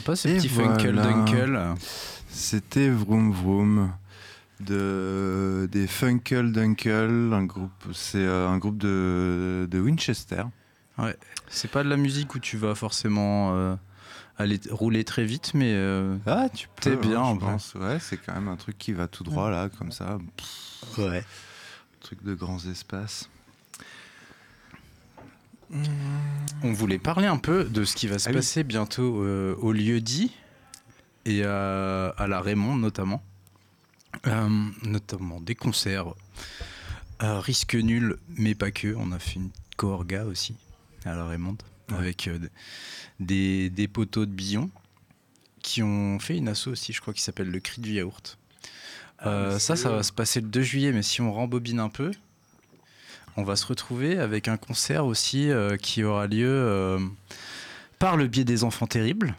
sympa ces petits Funkel Dunkel. C'était Vroom Vroom des Funkel Dunkel, c'est un groupe de Winchester. Ouais, c'est pas de la musique où tu vas forcément aller rouler très vite, mais Tu peux, t'es bien, je pense. Ouais, c'est quand même un truc qui va tout droit là, comme ça. Ouais. Truc de grands espaces. On voulait parler un peu de ce qui va se passer bientôt au lieu-dit et à la Raymonde notamment. Notamment des concerts risque nul, mais pas que. On a fait une co-orga aussi à la Raymonde avec des poteaux de Billon qui ont fait une asso aussi, je crois, qui s'appelle Le Cri du Yaourt. Ça va se passer le 2 juillet, mais si on rembobine un peu, on va se retrouver avec un concert aussi qui aura lieu par le biais des Enfants Terribles.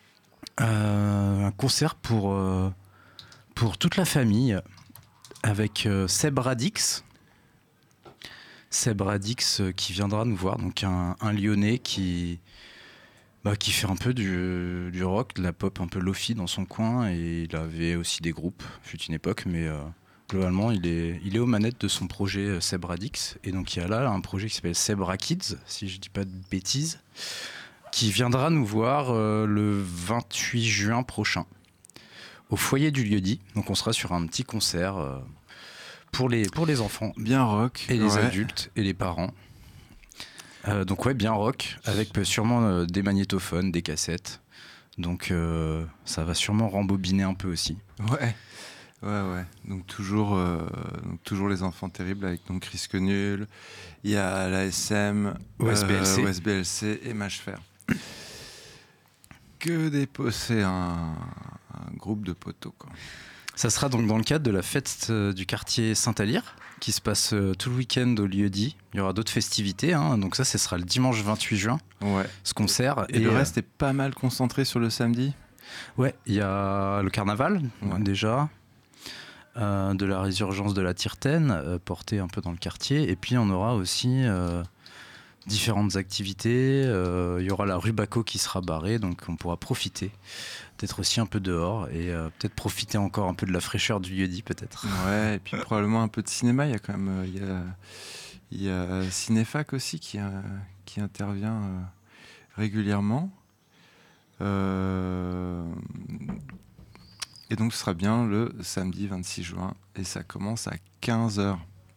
Un concert pour toute la famille avec Seb Radix. Seb Radix qui viendra nous voir, donc un Lyonnais qui fait un peu du rock, de la pop un peu lofi dans son coin, et il avait aussi des groupes, fut une époque, mais globalement il est aux manettes de son projet Seb Radix, et donc il y a là un projet qui s'appelle Seb Rakids, si je dis pas de bêtises, qui viendra nous voir le 28 juin prochain au foyer du lieu-dit. Donc on sera sur un petit concert pour les enfants, bien rock, et les adultes et les parents. Donc bien rock, avec sûrement des magnétophones, des cassettes. Donc ça va sûrement rembobiner un peu aussi. Ouais. Donc toujours les Enfants Terribles avec donc Risque Nul. Il y a l'ASM, OSBLC et Mâche-Fer. Que déposer un groupe de poteaux, quoi. Ça sera donc dans le cadre de la fête du quartier Saint-Alyre qui se passe tout le week-end au lieu-dit. Il y aura d'autres festivités, donc ça, ce sera le dimanche 28 juin, ce concert. Et le reste est pas mal concentré sur le samedi. Ouais, il y a le carnaval, déjà, de la résurgence de la Tirtaine, portée un peu dans le quartier. Et puis on aura aussi différentes activités. Il y aura la rue Baco qui sera barrée, donc on pourra profiter d'être aussi un peu dehors et peut-être profiter encore un peu de la fraîcheur du lieu-dit, peut-être. Ouais, et puis probablement un peu de cinéma. Il y a quand même il y a Cinéfac aussi qui intervient régulièrement. Et donc ce sera bien le samedi 26 juin et ça commence à 15h.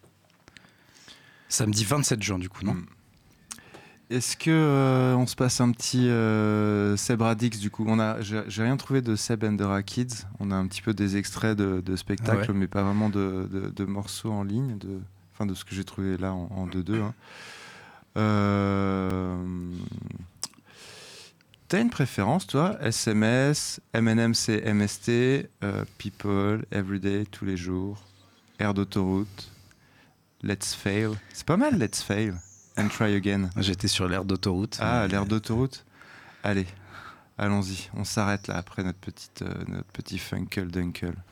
Samedi 27 juin du coup, non ? Est-ce que on se passe un petit Seb Radix du coup? J'ai rien trouvé de Seb and the Rakids. On a un petit peu des extraits de spectacles, mais pas vraiment de morceaux en ligne, de ce que j'ai trouvé là en 2-2. T'as une préférence, toi? SMS, M&M c'est MST, People, Everyday, tous les jours, Air d'autoroute, Let's Fail. C'est pas mal, Let's Fail. And Try Again. J'étais sur l'air d'autoroute. L'air d'autoroute. Allez, allons-y. On s'arrête là après notre petit Funkel Dunkel.